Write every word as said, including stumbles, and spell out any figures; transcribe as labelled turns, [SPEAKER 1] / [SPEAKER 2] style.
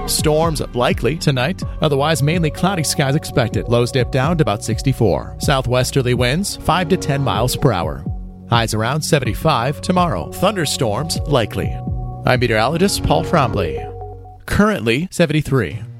[SPEAKER 1] Storms likely tonight, otherwise mainly cloudy skies expected. Lows dip down to about sixty-four. Southwesterly winds five to ten miles per hour. Highs around seventy-five tomorrow. Thunderstorms likely. I'm meteorologist Paul Frombley. Currently seventy-three.